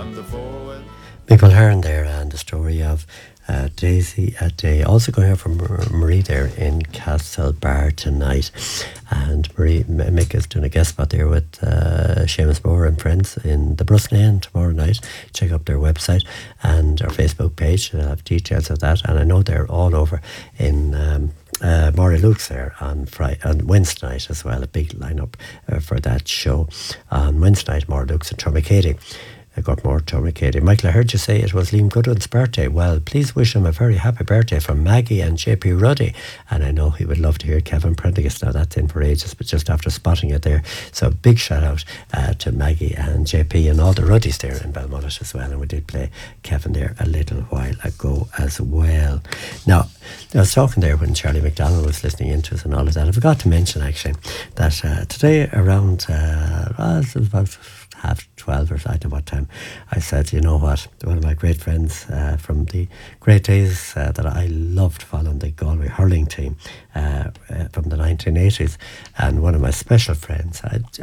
Michael Hearn there, and the story of Daisy a Day. Also going here from Marie there in Castlebar tonight. And Marie, Mick is doing a guest spot there with Seamus Moore and friends in the Brusnane tomorrow night. Check up their website and our Facebook page. They'll have details of that. And I know they're all over in Maury Luke's there on Wednesday night as well. A big lineup for that show. On Wednesday night, Maury Luke's and Tourmakeady. I got more Tourmakeady. Michael, I heard you say it was Liam Goodwin's birthday. Well, please wish him a very happy birthday from Maggie and JP Ruddy. And I know he would love to hear Kevin Prendergast. Now, that's in for ages, but just after spotting it there. So, big shout out to Maggie and JP and all the Ruddys there in Belmullet as well. And we did play Kevin there a little while ago as well. Now, I was talking there when Charlie McDonald was listening into us and all of that. I forgot to mention, actually, that today around, it was about 12:30 or I don't know what time, I said, you know what, one of my great friends from the great days that I loved following the Galway hurling team from the 1980s, and one of my special friends,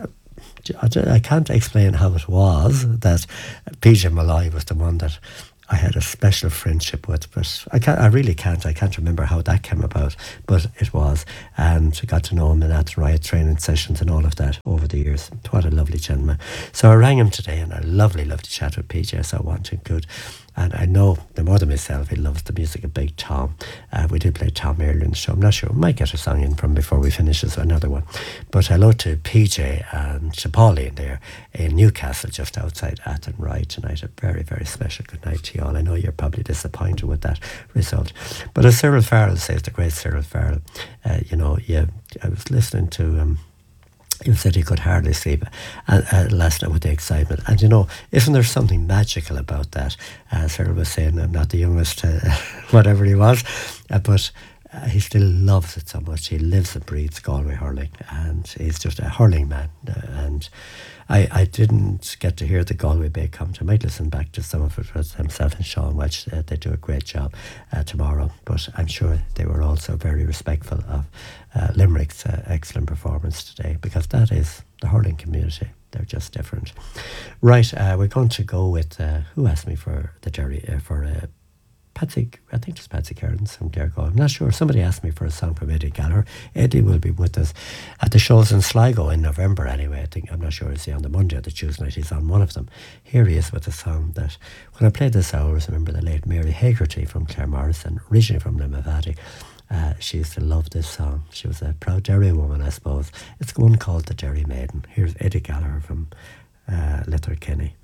I can't explain how it was that PJ Malloy was the one that I had a special friendship with, but I really can't. I can't remember how that came about, but it was. And I got to know him in Athenry training sessions and all of that over the years. What a lovely gentleman. So I rang him today, and I lovely chat with PJ, so I want to include. And I know, no more than myself, he loves the music of Big Tom. We did play Tom earlier in the show. I'm not sure. We might get a song in from before we finish this, another one. But hello to PJ and to Pauline there in Newcastle, just outside Athenry tonight. A very, very special good night to you all. I know you're probably disappointed with that result. But as Cyril Farrell says, the great Cyril Farrell, I was listening to he said he could hardly sleep last night with the excitement. And isn't there something magical about that? Cyril was saying, I'm not the youngest, whatever he was, but he still loves it so much. He lives and breathes Galway hurling, and he's just a hurling man. And I didn't get to hear the Galway Bay come to. I might listen back to some of it with himself and Sean Welch. They do a great job tomorrow, but I'm sure they were also very respectful of Limerick's excellent performance today, because that is the hurling community. They're just different. Right, we're going to go with who asked me for the Jerry Patsy, I think it's Patsy Cairns from Dergo. I'm not sure. Somebody asked me for a song from Eddie Gallagher. Eddie will be with us at the shows in Sligo in November anyway. I'm not sure, is he on the Monday or the Tuesday night? He's on one of them. Here he is with a song that, when I played this, I always remember the late Mary Hagerty from Clare Morrison, originally from Limavady. She used to love this song. She was a proud Derry woman, I suppose. It's one called The Derry Maiden. Here's Eddie Gallagher from Letterkenny.